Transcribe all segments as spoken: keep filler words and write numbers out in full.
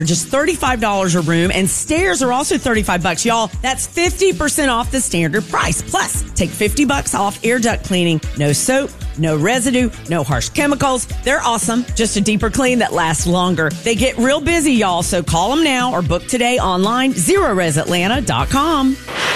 Just thirty-five dollars a room, and stairs are also thirty-five bucks. Y'all, that's fifty percent off the standard price. Plus, take fifty bucks off air duct cleaning. No soap, no residue, no harsh chemicals. They're awesome. Just a deeper clean that lasts longer. They get real busy, y'all, so call them now or book today online, zero res atlanta dot com.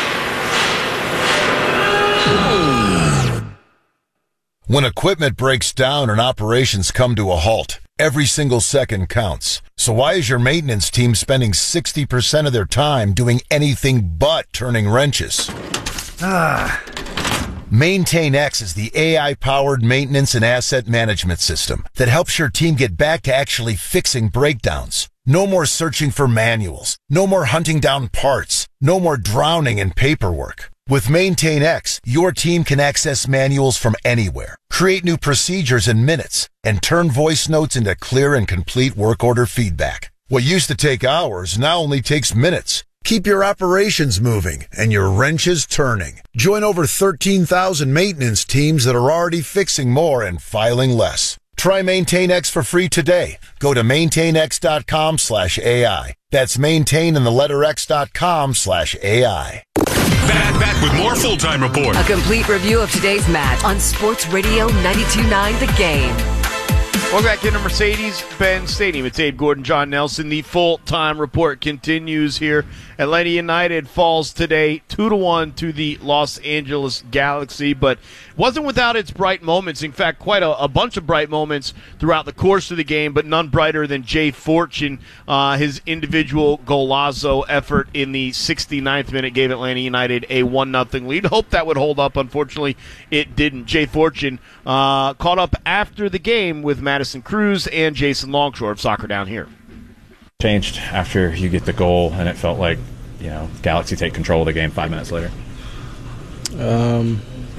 When equipment breaks down and operations come to a halt, every single second counts. So why is your maintenance team spending sixty percent of their time doing anything but turning wrenches? Ah. MaintainX is the A I-powered maintenance and asset management system that helps your team get back to actually fixing breakdowns. No more searching for manuals. No more hunting down parts. No more drowning in paperwork. With MaintainX, your team can access manuals from anywhere, create new procedures in minutes, and turn voice notes into clear and complete work order feedback. What used to take hours now only takes minutes. Keep your operations moving and your wrenches turning. Join over thirteen thousand maintenance teams that are already fixing more and filing less. Try MaintainX for free today. Go to maintainx.com slash AI. That's maintain and the letter X dot com slash AI. Back, back with more Full-Time Report. A complete review of today's match on Sports Radio ninety-two point nine The Game. Welcome back into Mercedes-Benz Stadium. It's Abe Gordon, John Nelson. The Full-Time Report continues here. Atlanta United falls today two to one to the Los Angeles Galaxy, but wasn't without its bright moments. In fact, quite a, a bunch of bright moments throughout the course of the game, but none brighter than Jay Fortune. Uh, his individual golazo effort in the sixty-ninth minute gave Atlanta United a one nothing lead. Hope that would hold up. Unfortunately, it didn't. Jay Fortune uh, caught up after the game with Madison Cruz and Jason Longshore of Soccer Down Here. Changed after you get the goal, and it felt like, you know, Galaxy take control of the game five minutes later. Um,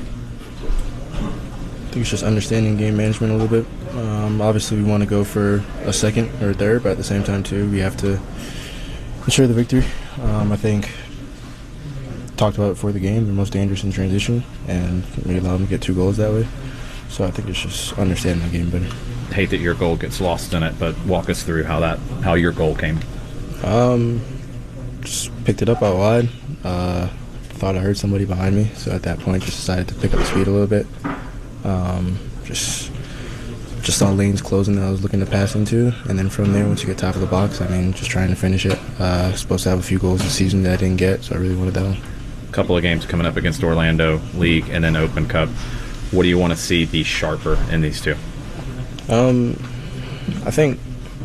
I think it's just understanding game management a little bit. Um, obviously, we want to go for a second or a third, but at the same time, too, we have to ensure the victory. Um, I think talked about it before the game, the most dangerous in transition, and we allowed them to get two goals that way. So I think it's just understanding the game better. Hate that your goal gets lost in it, but walk us through how that how your goal came. Um, just picked it up out wide. Uh, thought I heard somebody behind me, so at that point, just decided to pick up the speed a little bit. Um, just just saw lanes closing that I was looking to pass into, and then from there, once you get top of the box, I mean, just trying to finish it. Uh, supposed to have a few goals this season that I didn't get, so I really wanted that one. A couple of games coming up against Orlando League and then Open Cup. What do you want to see be sharper in these two? Um, I think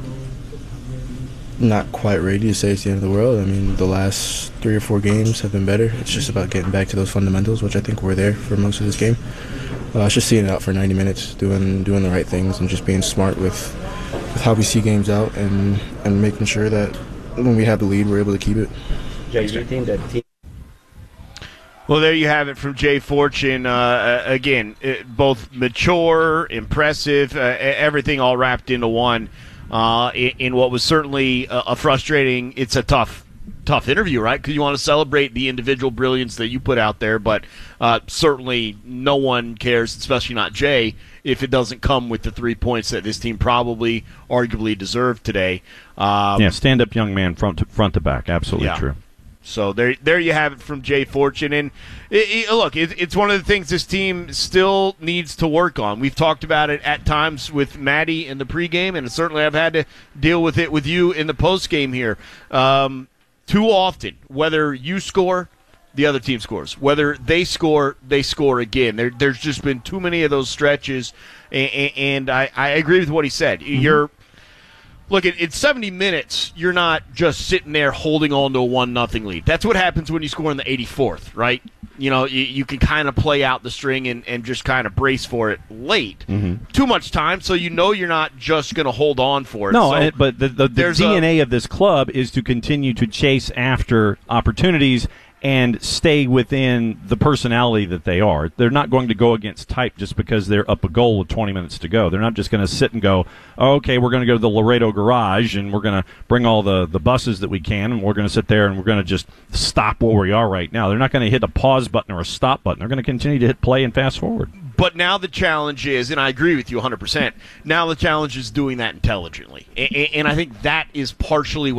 not quite ready to say it's the end of the world. I mean, the last three or four games have been better. It's just about getting back to those fundamentals, which I think we're there for most of this game. Uh, it's just seeing it out for ninety minutes, doing doing the right things, and just being smart with, with how we see games out, and, and making sure that when we have the lead, we're able to keep it. Jay, your team, that team. Well, there you have it from Jay Fortune. Uh, again, it, both mature, impressive, uh, everything all wrapped into one. Uh, in, in what was certainly a, a frustrating, it's a tough, tough interview, right? Because you want to celebrate the individual brilliance that you put out there, but uh, certainly no one cares, especially not Jay, if it doesn't come with the three points that this team probably, arguably deserved today. Um, yeah, stand-up young man, front to, front to back, absolutely yeah. true. So there, there you have it from Jay Fortune. And it, it, look, it, it's one of the things this team still needs to work on. We've talked about it at times with Maddie in the pregame, and certainly I've had to deal with it with you in the postgame here. Um, too often, whether you score, the other team scores. Whether they score, they score again. There, there's just been too many of those stretches, and, and I, I agree with what he said. Mm-hmm. You're Look, in seventy minutes, you're not just sitting there holding on to a one nothing lead. That's what happens when you score in the eighty-fourth, right? You know, you, you can kind of play out the string and, and just kind of brace for it late. Mm-hmm. Too much time, so you know you're not just going to hold on for it. No, so it, but the, the, the D N A a, of this club is to continue to chase after opportunities and stay within the personality that they are. They're not going to go against type just because they're up a goal with twenty minutes to go. They're not just going to sit and go, oh, okay, we're going to go to the Laredo garage and we're going to bring all the, the buses that we can and we're going to sit there and we're going to just stop where we are right now. They're not going to hit a pause button or a stop button. They're going to continue to hit play and fast forward. But now the challenge is, and I agree with you one hundred percent, now the challenge is doing that intelligently. And, and I think that is partially what